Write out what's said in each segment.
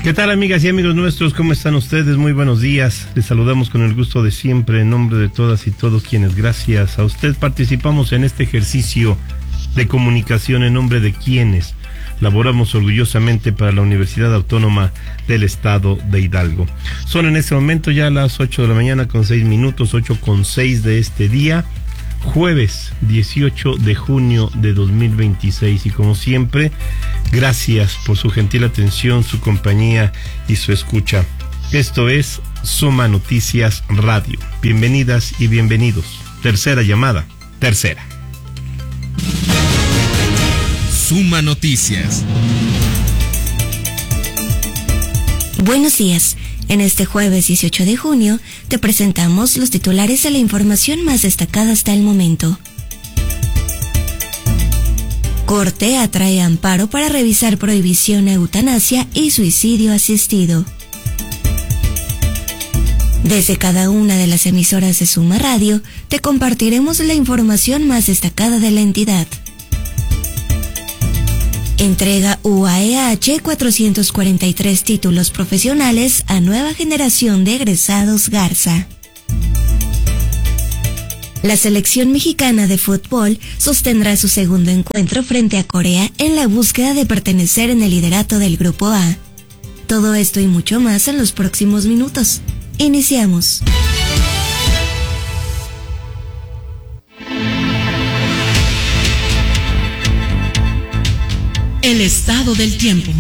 ¿Qué tal, amigas y amigos nuestros? ¿Cómo están ustedes? Muy buenos días. Les saludamos con el gusto de siempre en nombre de todas y todos quienes, gracias a usted, participamos en este ejercicio de comunicación en nombre de quienes laboramos orgullosamente para la Universidad Autónoma del Estado de Hidalgo. Son en este momento ya las 8 de la mañana con 6 minutos, 8:06 de este día, jueves 18 de junio de 2026. Y como siempre, gracias por su gentil atención, su compañía y su escucha. Esto es Suma Noticias Radio. Bienvenidas y bienvenidos. Tercera llamada, tercera. Suma Noticias. Buenos días. En este jueves 18 de junio te presentamos los titulares de la información más destacada hasta el momento. Corte atrae amparo para revisar prohibición a eutanasia y suicidio asistido. Desde cada una de las emisoras de Suma Radio te compartiremos la información más destacada de la entidad. Entrega UAEH 443 títulos profesionales a nueva generación de egresados Garza. La selección mexicana de fútbol sostendrá su segundo encuentro frente a Corea en la búsqueda de pertenecer en el liderato del Grupo A. Todo esto y mucho más en los próximos minutos. Iniciamos. El estado del tiempo.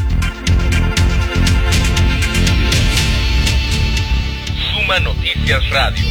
Suma Noticias Radio.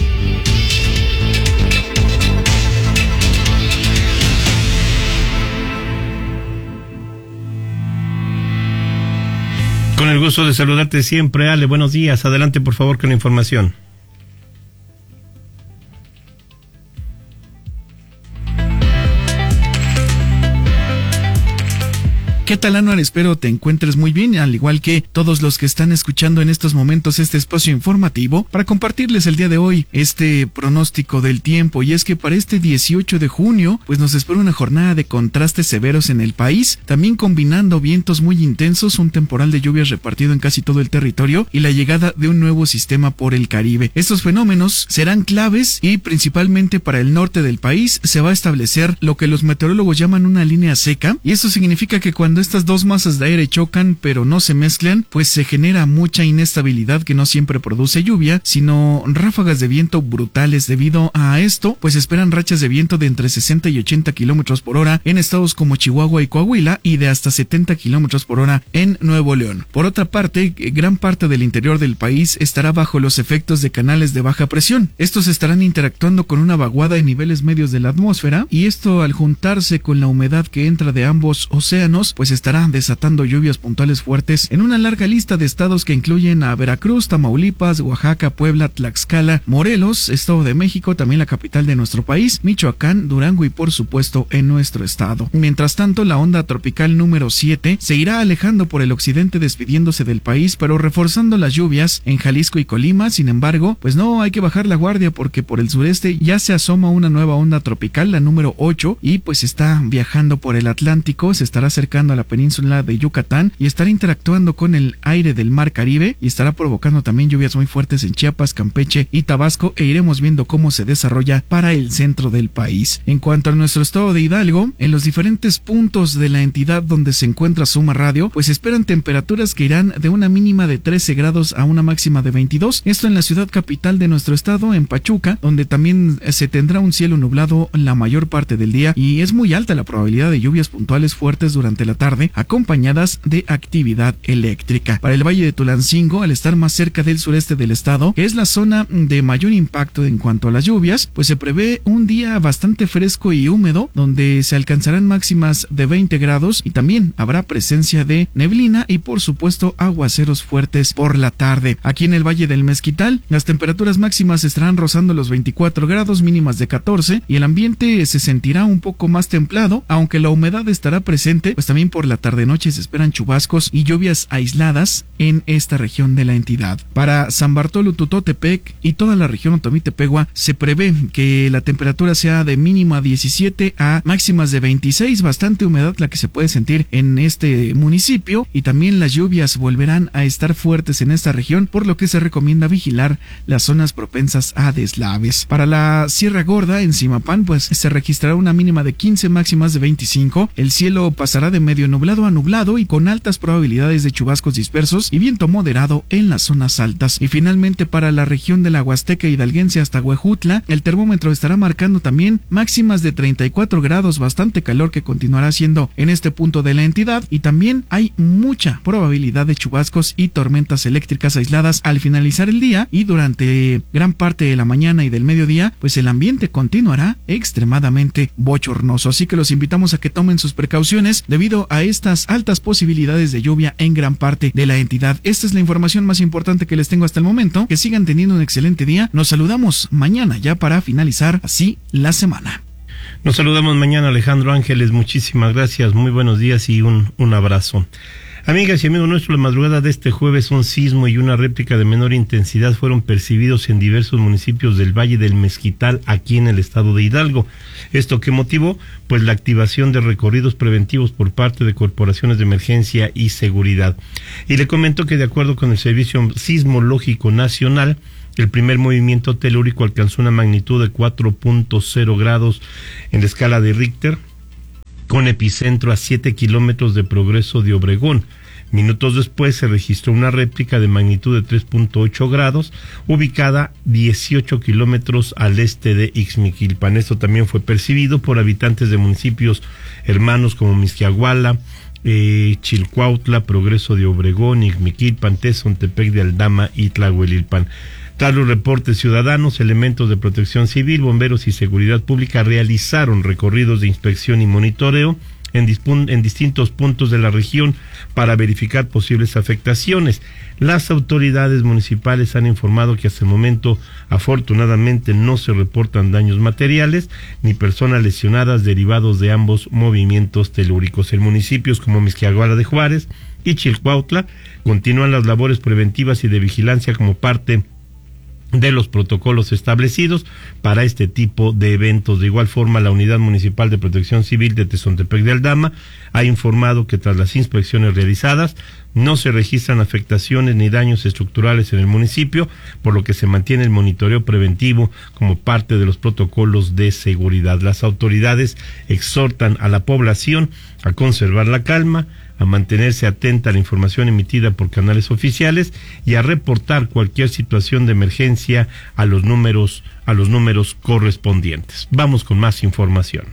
Con el gusto de saludarte siempre, Ale. Buenos días. Adelante, por favor, con la información. ¿Qué tal, Anuar? Espero te encuentres muy bien, al igual que todos los que están escuchando en estos momentos este espacio informativo para compartirles el día de hoy este pronóstico del tiempo. Y es que para este 18 de junio, pues nos espera una jornada de contrastes severos en el país, también combinando vientos muy intensos, un temporal de lluvias repartido en casi todo el territorio y la llegada de un nuevo sistema por el Caribe. Estos fenómenos serán claves y principalmente para el norte del país se va a establecer lo que los meteorólogos llaman una línea seca, y eso significa que cuando estas dos masas de aire chocan pero no se mezclan, pues se genera mucha inestabilidad que no siempre produce lluvia, sino ráfagas de viento brutales. Debido a esto, pues esperan rachas de viento de entre 60 y 80 kilómetros por hora en estados como Chihuahua y Coahuila y de hasta 70 kilómetros por hora en Nuevo León. Por otra parte, gran parte del interior del país estará bajo los efectos de canales de baja presión. Estos estarán interactuando con una vaguada en niveles medios de la atmósfera, y esto, al juntarse con la humedad que entra de ambos océanos, pues estará desatando lluvias puntuales fuertes en una larga lista de estados que incluyen a Veracruz, Tamaulipas, Oaxaca, Puebla, Tlaxcala, Morelos, Estado de México, también la capital de nuestro país, Michoacán, Durango y por supuesto en nuestro estado. Mientras tanto, la onda tropical número 7 se irá alejando por el occidente, despidiéndose del país, pero reforzando las lluvias en Jalisco y Colima. Sin embargo, pues no hay que bajar la guardia, porque por el sureste ya se asoma una nueva onda tropical, la número 8, y pues está viajando por el Atlántico, se estará acercando a la península de Yucatán y estará interactuando con el aire del mar Caribe y estará provocando también lluvias muy fuertes en Chiapas, Campeche y Tabasco, e iremos viendo cómo se desarrolla para el centro del país. En cuanto a nuestro estado de Hidalgo, en los diferentes puntos de la entidad donde se encuentra Suma Radio, pues esperan temperaturas que irán de una mínima de 13 grados a una máxima de 22. Esto en la ciudad capital de nuestro estado, en Pachuca, donde también se tendrá un cielo nublado la mayor parte del día y es muy alta la probabilidad de lluvias puntuales fuertes durante la tarde, acompañadas de actividad eléctrica. Para el Valle de Tulancingo, al estar más cerca del sureste del estado, que es la zona de mayor impacto en cuanto a las lluvias, pues se prevé un día bastante fresco y húmedo, donde se alcanzarán máximas de 20 grados y también habrá presencia de neblina y por supuesto aguaceros fuertes por la tarde. Aquí en el Valle del Mezquital, las temperaturas máximas estarán rozando los 24 grados, mínimas de 14, y el ambiente se sentirá un poco más templado, aunque la humedad estará presente, pues también por la tarde-noche se esperan chubascos y lluvias aisladas en esta región de la entidad. Para San Bartolo, Tutotepec y toda la región Otomí-Tepegua se prevé que la temperatura sea de mínima 17 a máximas de 26, bastante humedad la que se puede sentir en este municipio, y también las lluvias volverán a estar fuertes en esta región, por lo que se recomienda vigilar las zonas propensas a deslaves. Para la Sierra Gorda, en Zimapán, pues se registrará una mínima de 15, máximas de 25. El cielo pasará de medio nublado a nublado y con altas probabilidades de chubascos dispersos y viento moderado en las zonas altas. Y finalmente, para la región de la Huasteca Hidalguense hasta Huejutla, el termómetro estará marcando también máximas de 34 grados, bastante calor que continuará siendo en este punto de la entidad, y también hay mucha probabilidad de chubascos y tormentas eléctricas aisladas al finalizar el día, y durante gran parte de la mañana y del mediodía, pues el ambiente continuará extremadamente bochornoso. Así que los invitamos a que tomen sus precauciones debido a estas altas posibilidades de lluvia en gran parte de la entidad. Esta es la información más importante que les tengo hasta el momento. Que sigan teniendo un excelente día. Nos saludamos mañana ya para finalizar así la semana. Nos saludamos mañana, Alejandro Ángeles. Muchísimas gracias, muy buenos días y un abrazo. Amigas y amigos nuestros, la madrugada de este jueves un sismo y una réplica de menor intensidad fueron percibidos en diversos municipios del Valle del Mezquital, aquí en el estado de Hidalgo. ¿Esto qué motivó? Pues la activación de recorridos preventivos por parte de corporaciones de emergencia y seguridad. Y le comento que de acuerdo con el Servicio Sismológico Nacional, el primer movimiento telúrico alcanzó una magnitud de 4.0 grados en la escala de Richter, con epicentro a 7 kilómetros de Progreso de Obregón. Minutos después se registró una réplica de magnitud de 3.8 grados, ubicada 18 kilómetros al este de Ixmiquilpan. Esto también fue percibido por habitantes de municipios hermanos como Mixquiahuala, Chilcuautla, Progreso de Obregón, Ixmiquilpan, Tezontepec de Aldama y Tlahuelilpan. Tras los reportes ciudadanos, elementos de protección civil, bomberos y seguridad pública realizaron recorridos de inspección y monitoreo en distintos puntos de la región para verificar posibles afectaciones. Las autoridades municipales han informado que hasta el momento, afortunadamente, no se reportan daños materiales ni personas lesionadas derivados de ambos movimientos telúricos. En municipios como Mixquiahuala de Juárez y Chilcuautla continúan las labores preventivas y de vigilancia como parte de los protocolos establecidos para este tipo de eventos. De igual forma, la Unidad Municipal de Protección Civil de Tezontepec de Aldama ha informado que tras las inspecciones realizadas no se registran afectaciones ni daños estructurales en el municipio, por lo que se mantiene el monitoreo preventivo como parte de los protocolos de seguridad. Las autoridades exhortan a la población a conservar la calma, a mantenerse atenta a la información emitida por canales oficiales y a reportar cualquier situación de emergencia a los números correspondientes. Vamos con más información.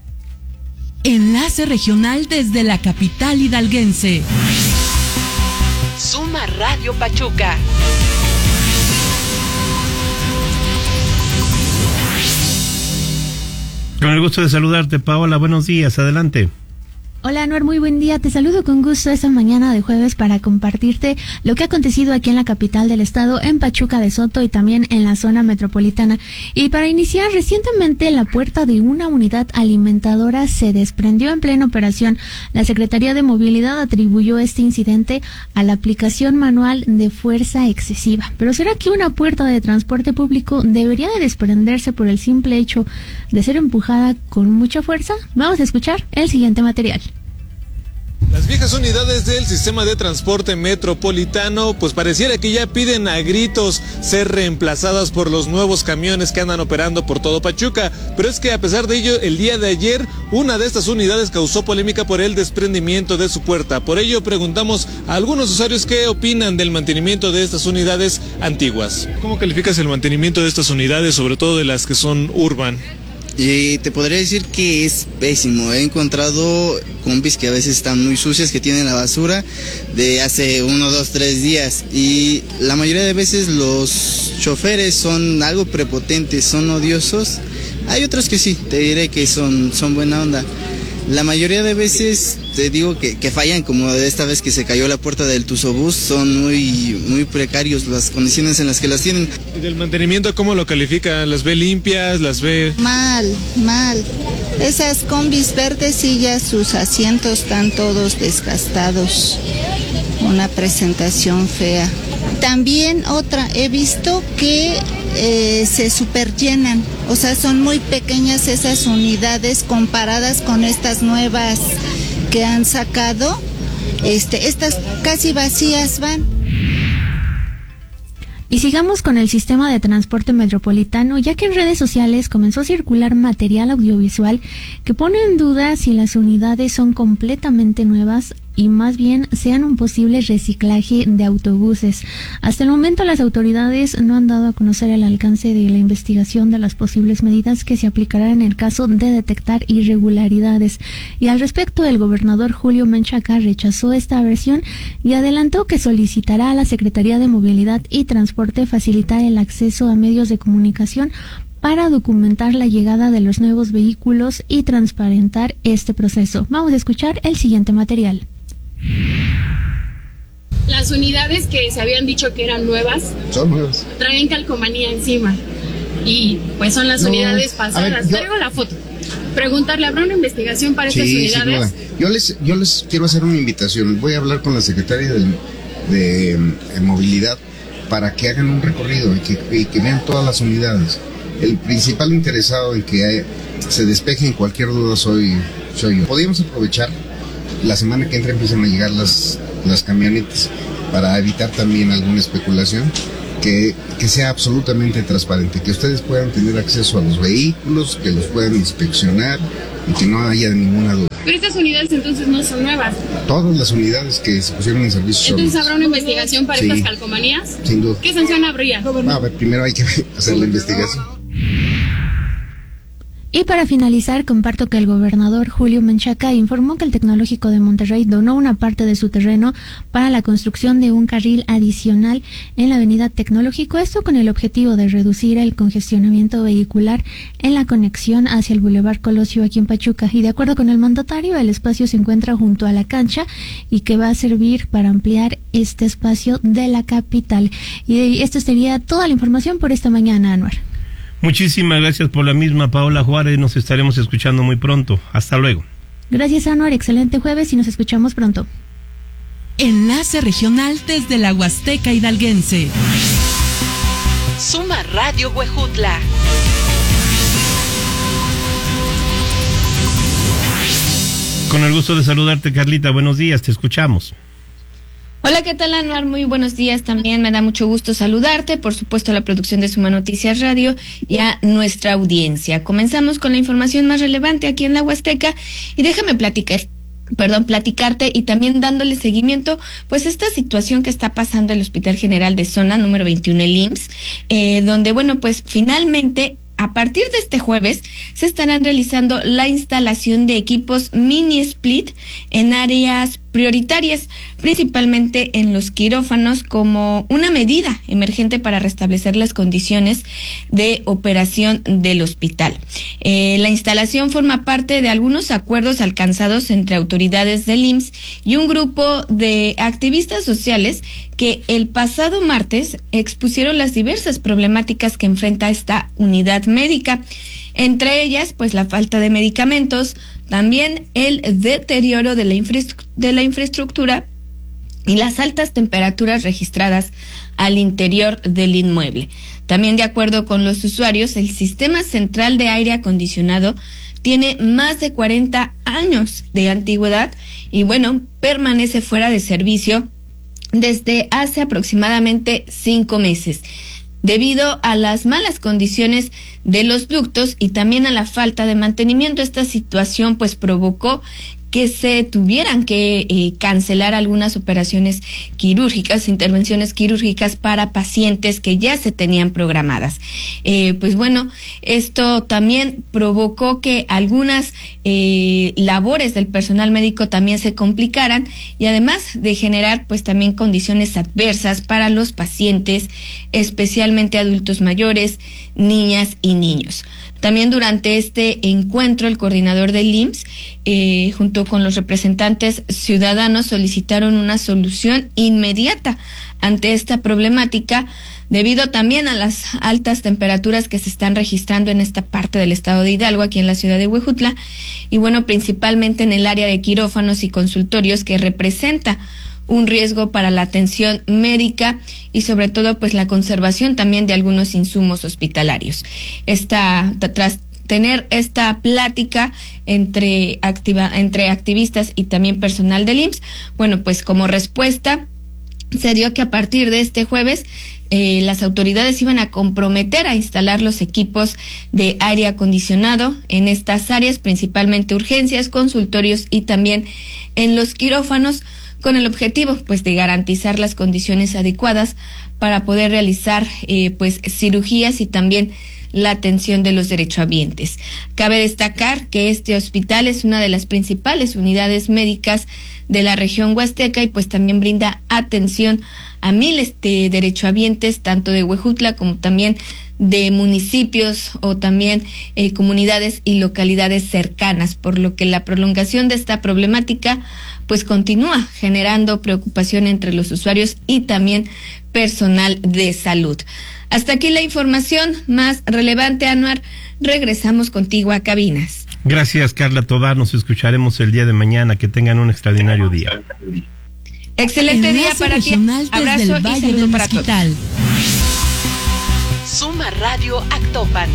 Enlace regional desde la capital hidalguense. Suma Radio Pachuca. Con el gusto de saludarte, Paola. Buenos días, adelante. Hola Anuar, muy buen día. Te saludo con gusto esta mañana de jueves para compartirte lo que ha acontecido aquí en la capital del estado, en Pachuca de Soto y también en la zona metropolitana. Y para iniciar, recientemente la puerta de una unidad alimentadora se desprendió en plena operación. La Secretaría de Movilidad atribuyó este incidente a la aplicación manual de fuerza excesiva. Pero ¿será que una puerta de transporte público debería de desprenderse por el simple hecho de ser empujada con mucha fuerza? Vamos a escuchar el siguiente material. Las viejas unidades del sistema de transporte metropolitano pues pareciera que ya piden a gritos ser reemplazadas por los nuevos camiones que andan operando por todo Pachuca, pero es que a pesar de ello, el día de ayer una de estas unidades causó polémica por el desprendimiento de su puerta. Por ello preguntamos a algunos usuarios qué opinan del mantenimiento de estas unidades antiguas. ¿Cómo calificas el mantenimiento de estas unidades, sobre todo de las que son urban? Te podría decir que es pésimo. He encontrado combis que a veces están muy sucias, que tienen la basura de hace 1, 2, 3 días, y la mayoría de veces los choferes son algo prepotentes, son odiosos. Hay otros que sí, te diré que son buena onda. La mayoría de veces te digo que fallan, como de esta vez que se cayó la puerta del Tuzobús, son muy precarios las condiciones en las que las tienen. ¿Y del mantenimiento cómo lo califica? ¿Las ve limpias? ¿Las ve...? Mal. Esas combis verdes y ya sus asientos están todos desgastados. Una presentación fea. También otra, he visto que se superllenan, o sea, son muy pequeñas esas unidades comparadas con estas nuevas que han sacado. Estas casi vacías van. Y sigamos con el sistema de transporte metropolitano, ya que en redes sociales comenzó a circular material audiovisual que pone en duda si las unidades son completamente nuevas y más bien sean un posible reciclaje de autobuses. Hasta el momento las autoridades no han dado a conocer el alcance de la investigación de las posibles medidas que se aplicarán en el caso de detectar irregularidades. Y al respecto, el gobernador Julio Menchaca rechazó esta versión y adelantó que solicitará a la Secretaría de Movilidad y Transporte facilitar el acceso a medios de comunicación para documentar la llegada de los nuevos vehículos y transparentar este proceso. Vamos a escuchar el siguiente material. Las unidades que se habían dicho que eran nuevas, son nuevas, traen calcomanía encima y pues son las unidades pasadas. Traigo la foto. Preguntarle, ¿habrá una investigación para estas unidades? Yo les quiero hacer una invitación. Voy a hablar con la secretaria de Movilidad para que hagan un recorrido y que vean todas las unidades. El principal interesado en que se despejen cualquier duda soy yo. Podríamos aprovechar la semana que entra, empiezan a llegar las camionetas para evitar también alguna especulación, que sea absolutamente transparente, que ustedes puedan tener acceso a los vehículos, que los puedan inspeccionar y que no haya ninguna duda. Pero estas unidades entonces no son nuevas. Todas las unidades que se pusieron en servicio. Entonces habrá una investigación para estas calcomanías. Sin duda. ¿Qué sanción habría? A ver, primero hay que hacer la investigación. Y para finalizar, comparto que el gobernador Julio Menchaca informó que el Tecnológico de Monterrey donó una parte de su terreno para la construcción de un carril adicional en la avenida Tecnológico, esto con el objetivo de reducir el congestionamiento vehicular en la conexión hacia el Boulevard Colosio aquí en Pachuca. Y de acuerdo con el mandatario, el espacio se encuentra junto a la cancha y que va a servir para ampliar este espacio de la capital. Y esto sería toda la información por esta mañana, Anuar. Muchísimas gracias por la misma, Paola Juárez. Nos estaremos escuchando muy pronto. Hasta luego. Gracias, Anuar. Excelente jueves y nos escuchamos pronto. Enlace regional desde la Huasteca Hidalguense. Suma Radio Huejutla. Con el gusto de saludarte, Carlita. Buenos días, te escuchamos. Hola, ¿qué tal, Anuar? Muy buenos días. También me da mucho gusto saludarte, por supuesto, a la producción de Suma Noticias Radio y a nuestra audiencia. Comenzamos con la información más relevante aquí en la Huasteca y déjame platicarte y también dándole seguimiento, pues esta situación que está pasando en el Hospital General de Zona número 21, el IMSS, donde, bueno, pues finalmente a partir de este jueves se estarán realizando la instalación de equipos mini split en áreas prioritarias, principalmente en los quirófanos, como una medida emergente para restablecer las condiciones de operación del hospital. La instalación forma parte de algunos acuerdos alcanzados entre autoridades del IMSS y un grupo de activistas sociales que el pasado martes expusieron las diversas problemáticas que enfrenta esta unidad médica. Entre ellas, pues la falta de medicamentos, también el deterioro de la infraestructura y las altas temperaturas registradas al interior del inmueble. También, de acuerdo con los usuarios, el sistema central de aire acondicionado tiene más de 40 años de antigüedad y, bueno, permanece fuera de servicio desde hace aproximadamente 5 meses. Debido a las malas condiciones de los ductos y también a la falta de mantenimiento, esta situación pues provocó que se tuvieran que cancelar algunas operaciones quirúrgicas, intervenciones quirúrgicas para pacientes que ya se tenían programadas. Pues bueno, esto también provocó que algunas labores del personal médico también se complicaran y además de generar pues también condiciones adversas para los pacientes, especialmente adultos mayores, niñas y niños. También durante este encuentro, el coordinador del IMSS, junto con los representantes ciudadanos, solicitaron una solución inmediata ante esta problemática, debido también a las altas temperaturas que se están registrando en esta parte del estado de Hidalgo, aquí en la ciudad de Huejutla, y bueno, principalmente en el área de quirófanos y consultorios, que representa un riesgo para la atención médica y sobre todo pues la conservación también de algunos insumos hospitalarios. Tras tener esta plática entre activistas y también personal del IMSS, bueno, pues como respuesta se dio que a partir de este jueves las autoridades iban a comprometer a instalar los equipos de aire acondicionado en estas áreas, principalmente urgencias, consultorios y también en los quirófanos, con el objetivo pues de garantizar las condiciones adecuadas para poder realizar pues cirugías y también la atención de los derechohabientes. Cabe destacar que este hospital es una de las principales unidades médicas de la región huasteca y pues también brinda atención a miles de derechohabientes, tanto de Huejutla como también de municipios o también comunidades y localidades cercanas, por lo que la prolongación de esta problemática pues continúa generando preocupación entre los usuarios y también personal de salud. Hasta aquí la información más relevante, Anuar. Regresamos contigo a cabinas. Gracias, Carla Tobar. Nos escucharemos el día de mañana. Que tengan un extraordinario día. Excelente día para ti. Abrazo y saludo para todos. Suma Radio Actopan.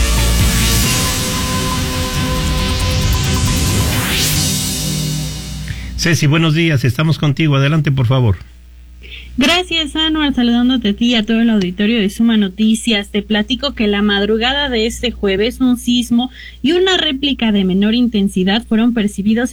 Ceci, buenos días. Estamos contigo. Adelante, por favor. Gracias, Anuar, saludándote a ti y a todo el auditorio de Suma Noticias. Te platico que la madrugada de este jueves un sismo y una réplica de menor intensidad fueron percibidos